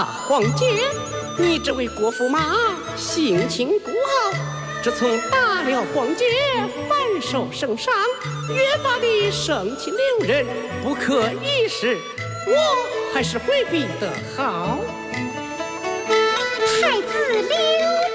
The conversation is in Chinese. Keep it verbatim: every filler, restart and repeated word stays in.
大皇姐，你这位国驸马性情孤傲，自从打了皇姐，反受圣上，越发的盛气凌人，不可一世。我还是回避得好。 太子刘